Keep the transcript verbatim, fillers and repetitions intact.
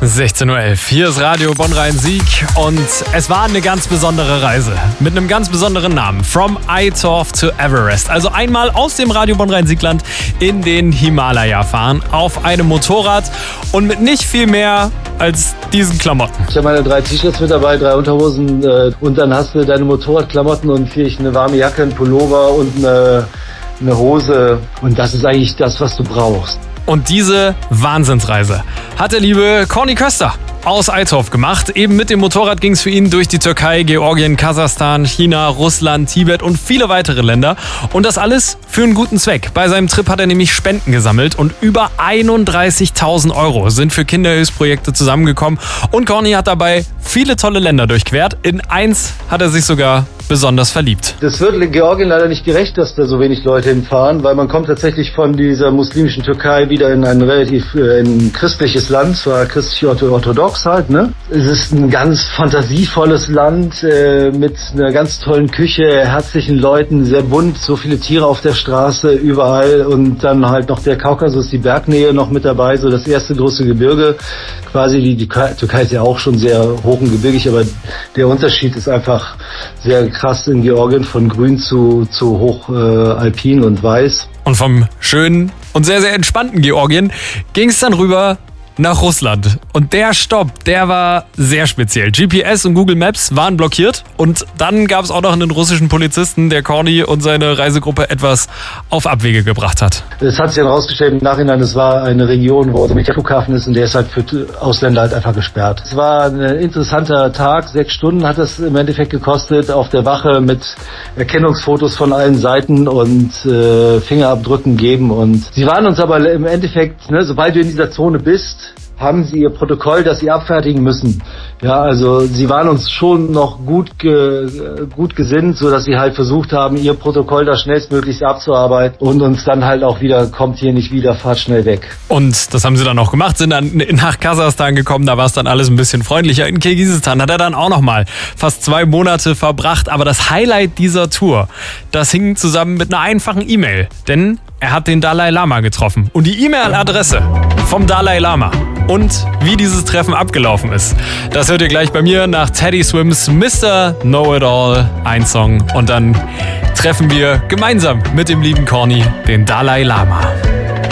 sechzehn Uhr elf. Hier ist Radio Bonn-Rhein-Sieg und es war eine ganz besondere Reise mit einem ganz besonderen Namen. From Aitorf to Everest. Also einmal aus dem Radio Bonn-Rhein-Siegland in den Himalaya fahren auf einem Motorrad und mit nicht viel mehr als diesen Klamotten. Ich habe meine drei T-Shirts mit dabei, drei Unterhosen äh, und dann hast du deine Motorradklamotten und vielleicht eine warme Jacke, einen Pullover und eine, eine Hose und das ist eigentlich das, was du brauchst. Und diese Wahnsinnsreise hat der liebe Corny Köster aus Aitorf gemacht. Eben mit dem Motorrad ging es für ihn durch die Türkei, Georgien, Kasachstan, China, Russland, Tibet und viele weitere Länder. Und das alles für einen guten Zweck. Bei seinem Trip hat er nämlich Spenden gesammelt und über einunddreißigtausend Euro sind für Kinderhilfsprojekte zusammengekommen. Und Corny hat dabei viele tolle Länder durchquert. In eins hat er sich sogar besonders verliebt. Das wird Georgien leider nicht gerecht, dass da so wenig Leute hinfahren, weil man kommt tatsächlich von dieser muslimischen Türkei wieder in ein relativ äh, in ein christliches Land, zwar christlich-orthodox halt, ne? Es ist ein ganz fantasievolles Land äh, mit einer ganz tollen Küche, herzlichen Leuten, sehr bunt, so viele Tiere auf der Straße, überall und dann halt noch der Kaukasus, die Bergnähe noch mit dabei, so das erste große Gebirge. Quasi die, die Türkei ist ja auch schon sehr hoch und gebirgig, aber der Unterschied ist einfach sehr krass in Georgien, von grün zu, zu hoch äh, alpin und weiß. Und vom schönen und sehr, sehr entspannten Georgien ging es dann rüber nach Russland. Und der Stopp, der war sehr speziell. G P S und Google Maps waren blockiert und dann gab es auch noch einen russischen Polizisten, der Corny und seine Reisegruppe etwas auf Abwege gebracht hat. Es hat sich dann rausgestellt im Nachhinein, es war eine Region, wo der Flughafen ist und der ist halt für Ausländer halt einfach gesperrt. Es war ein interessanter Tag, sechs Stunden hat es im Endeffekt gekostet, auf der Wache mit Erkennungsfotos von allen Seiten und äh, Fingerabdrücken geben. Und sie waren uns aber im Endeffekt, ne, sobald du in dieser Zone bist, haben sie ihr Protokoll, das sie abfertigen müssen. Ja, also sie waren uns schon noch gut ge, gut gesinnt, so dass sie halt versucht haben, ihr Protokoll da schnellstmöglichst abzuarbeiten und uns dann halt auch wieder, kommt hier nicht wieder, fahrt schnell weg. Und das haben sie dann auch gemacht, sind dann nach Kasachstan gekommen, da war es dann alles ein bisschen freundlicher. In Kirgisistan hat er dann auch noch mal fast zwei Monate verbracht, aber das Highlight dieser Tour, das hing zusammen mit einer einfachen E-Mail, denn er hat den Dalai Lama getroffen. Und die E-Mail-Adresse vom Dalai Lama und wie dieses Treffen abgelaufen ist, das hört ihr gleich bei mir nach Teddy Swims Mister Know-It-All, ein Song. Und dann treffen wir gemeinsam mit dem lieben Corny den Dalai Lama.